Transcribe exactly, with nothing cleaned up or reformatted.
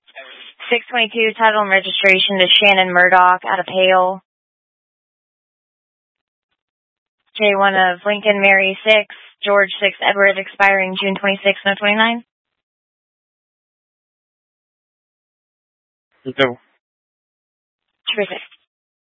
six twenty-two, title and registration to Shannon Murdoch out of Hale. J one of Lincoln Mary six, George six Edward, expiring June twenty-sixth, no twenty-nine. Ito. Terrific.